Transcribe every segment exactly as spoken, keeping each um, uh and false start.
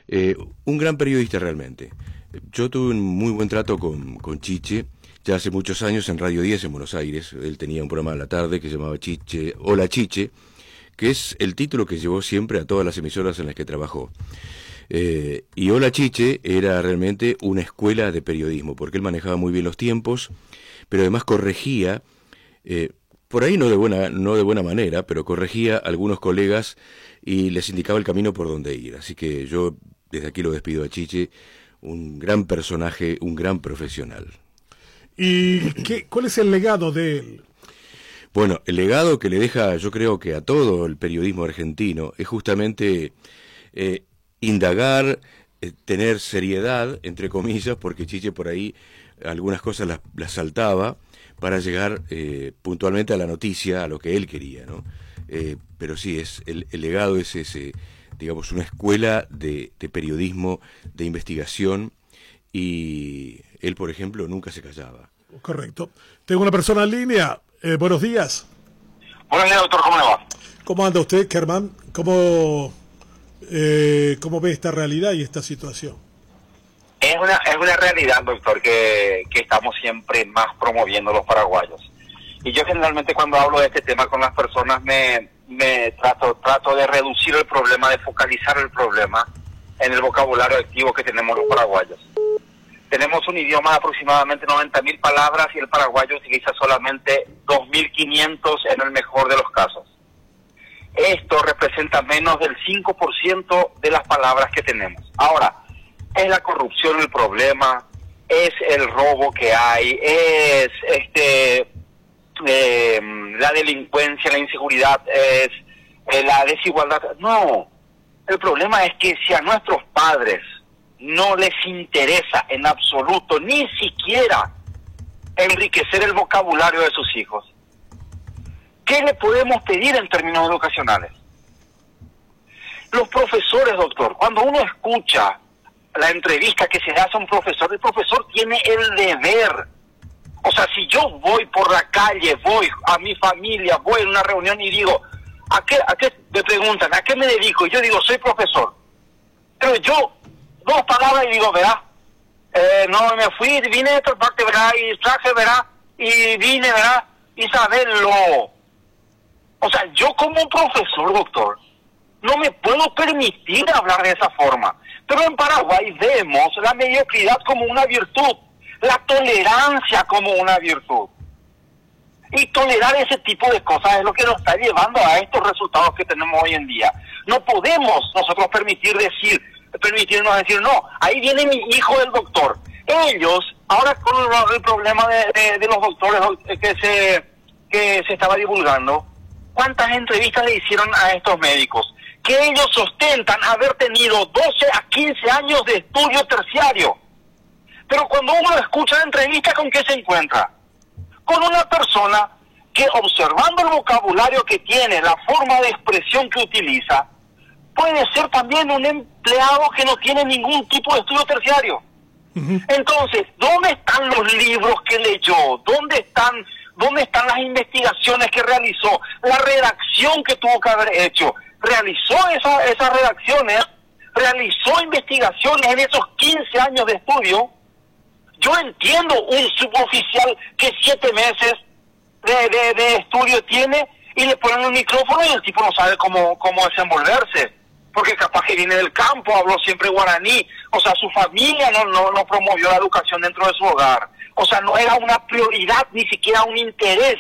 Eh, un gran periodista realmente. Yo tuve un muy buen trato con, con Chiche, ya hace muchos años en Radio diez en Buenos Aires. Él tenía un programa a la tarde que se llamaba Chiche, Hola Chiche, que es el título que llevó siempre a todas las emisoras en las que trabajó. Eh, y Hola Chiche era realmente una escuela de periodismo, porque él manejaba muy bien los tiempos, pero además corregía, eh, por ahí no de buena, no de buena manera, pero corregía a algunos colegas y les indicaba el camino por donde ir. Así que yo desde aquí lo despido a Chiche, un gran personaje, un gran profesional. ¿Y qué, cuál es el legado de él? Bueno, el legado que le deja, yo creo que a todo el periodismo argentino, es justamente eh, indagar, eh, tener seriedad, entre comillas, porque Chiche por ahí algunas cosas las, las saltaba para llegar eh, puntualmente a la noticia, a lo que él quería, ¿no? Eh, pero sí, es el, el legado es ese, digamos, una escuela de, de periodismo, de investigación, y él, por ejemplo, nunca se callaba. Correcto. Tengo una persona en línea. Eh, buenos días. Buenos días, doctor. ¿Cómo le va? ¿Cómo anda usted, Germán? ¿Cómo, eh, cómo ve esta realidad y esta situación? Es una es una realidad, doctor, que, que estamos siempre más promoviendo los paraguayos. Y yo generalmente cuando hablo de este tema con las personas me, me trato trato de reducir el problema, de focalizar el problema en el vocabulario activo que tenemos los paraguayos. Tenemos un idioma de aproximadamente noventa mil palabras y el paraguayo utiliza solamente dos mil quinientos en el mejor de los casos. Esto representa menos del cinco por ciento de las palabras que tenemos. Ahora, es la corrupción el problema, es el robo que hay, es este eh, la delincuencia, la inseguridad, es eh, la desigualdad. No, el problema es que si a nuestros padres no les interesa en absoluto, ni siquiera enriquecer el vocabulario de sus hijos, ¿qué le podemos pedir en términos educacionales? Los profesores, doctor, cuando uno escucha la entrevista que se le hace a un profesor, el profesor tiene el deber. O sea, si yo voy por la calle, voy a mi familia, voy a una reunión y digo, ¿a qué, a qué me preguntan? ¿A qué me dedico? Y yo digo, soy profesor. Pero yo, dos palabras y digo, verá, eh, no, me fui, vine de otra parte, verá, y traje, verá, y vine, verá, y saberlo. O sea, yo como un profesor, doctor, no me puedo permitir hablar de esa forma. Pero en Paraguay vemos la mediocridad como una virtud, la tolerancia como una virtud. Y tolerar ese tipo de cosas es lo que nos está llevando a estos resultados que tenemos hoy en día. No podemos nosotros permitir decir, permitirnos decir, no, ahí viene mi hijo del doctor. Ellos, ahora con el problema de, de, de los doctores que se, que se estaba divulgando, ¿cuántas entrevistas le hicieron a estos médicos? Que ellos sostentan haber tenido doce a quince años de estudio terciario. Pero cuando uno escucha la entrevista, ¿con qué se encuentra? Con una persona que, observando el vocabulario que tiene, la forma de expresión que utiliza, puede ser también un empleado que no tiene ningún tipo de estudio terciario. Uh-huh. Entonces, ¿dónde están los libros que leyó? ¿Dónde están, dónde están las investigaciones que realizó? La redacción que tuvo que haber hecho. Realizó esa, esas redacciones, realizó investigaciones en esos quince años de estudio. Yo entiendo un suboficial que siete meses de, de, de estudio tiene y le ponen un micrófono y el tipo no sabe cómo, cómo desenvolverse, porque capaz que viene del campo, habló siempre guaraní, o sea, su familia no, no, no promovió la educación dentro de su hogar, o sea, no era una prioridad, ni siquiera un interés.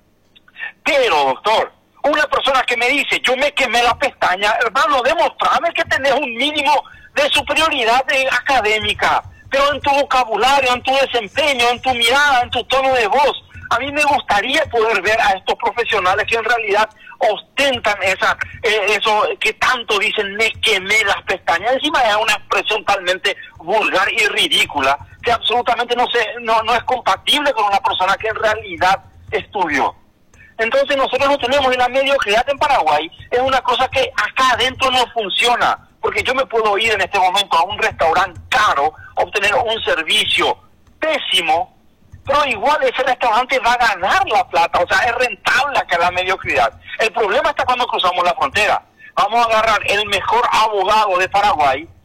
Pero, doctor, una persona que me dice, yo me quemé la pestaña, hermano, demostrame que tenés un mínimo de superioridad de académica, pero en tu vocabulario, en tu desempeño, en tu mirada, en tu tono de voz. A mí me gustaría poder ver a estos profesionales que en realidad ostentan esa eh, eso que tanto dicen, me quemé las pestañas. Encima es una expresión talmente vulgar y ridícula que absolutamente no, se, no, no es compatible con una persona que en realidad estudió. Entonces nosotros no tenemos la mediocridad en Paraguay, es una cosa que acá adentro no funciona, porque yo me puedo ir en este momento a un restaurante caro, obtener un servicio pésimo, pero igual ese restaurante va a ganar la plata, o sea, es rentable acá la mediocridad. El problema está cuando cruzamos la frontera. Vamos a agarrar el mejor abogado de Paraguay